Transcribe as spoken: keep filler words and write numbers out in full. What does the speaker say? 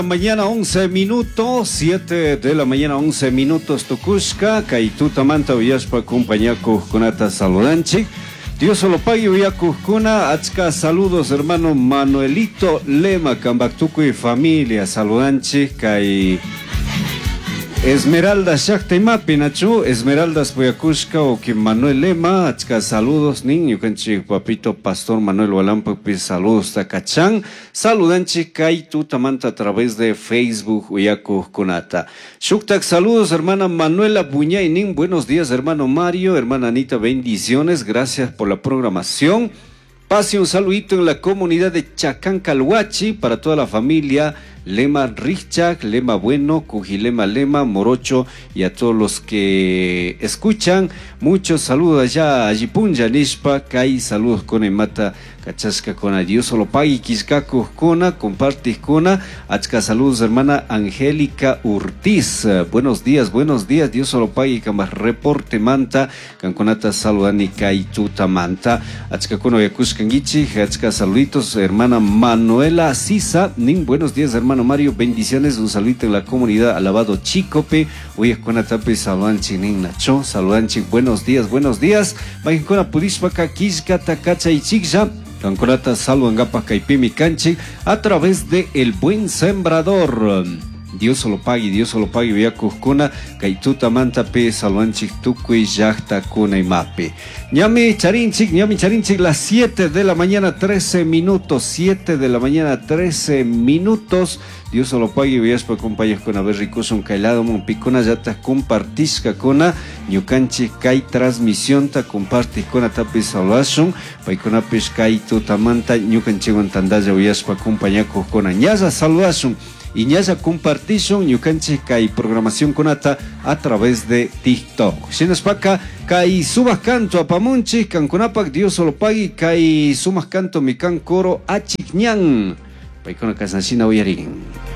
Mañana once minutos, siete de la mañana once minutos Tucushka, Kaituta Manta Villashpa acompaña Cuscunata Saludanchi. Dios solo pague vía Cuscuna, Achka saludos hermano Manuelito Lema, Cambactuco y familia, Saludanchi, Kai Esmeralda Shakta y Mapi, Nachu, Esmeraldas Puyacushka o que Manuel Lema, Achka saludos, niño, canchi papito Pastor Manuel Walampa, pues saludos Takachán, saludanchi Kaitu Tamanta a través de Facebook, Uyaku Conata. Shuktak, saludos, hermana Manuela Buñainin, buenos días, hermano Mario, hermana Anita, bendiciones, gracias por la programación. Pase un saludito en la comunidad de Chacancalhuachi para toda la familia. Lema Richak, Lema Bueno, Cujilema Lema, Morocho y a todos los que escuchan. Muchos saludos allá a Jipunja, Nishpa, Kai, saludos con Emata, Cachasca con Adiós, solo pagui, Quiscaco, Cona, compartis Cona, Achka, saludos hermana Angélica Urtiz. Buenos días, buenos días, Dios solo pagui, Camas reporte Manta, Canconata saludani Kai Tuta Manta, Achka Cono Yacushkangichi, Achka saluditos, hermana Manuela Sisa, Nin, buenos días, hermana. Hermano Mario, bendiciones, un saludito en la comunidad Alabado Chicope, hoy es con Atape, saludanchi Nin Nacho, saludanchi, buenos días, buenos días, vayan con Apudishpaka, Kishkata, Kacha y Chikja, Cancorata, saluangapa, Kaipimi Canchi, a través de El Buen Sembrador. Dios solo pague, Dios solo pague, vea Cuscuna, Kaituta Manta Pe, Saluanchik Tucuy, Yachta Cuna y Mape. Ñami Charinchik, Ñami Charinchik, las siete de la mañana, trece minutos, siete de la mañana, trece minutos. Dios solo pague, veas para acompañar con haber ricos un cailado, un picona, ya te compartís cacona, ñucanchi kai transmisión, ta compartís con atape salvación, paicona pescai tuta manta, ñucanchi con tandaya, veas para acompañar con añaza salvación. Y ya se compartieron ñucanche kai programación conata a través de TikTok. Llenas paca kai subas canto a pamunchi canconapac Dios solo pagui kai sumas canto mi can coro a chiñán. Paicona casachina uyarin.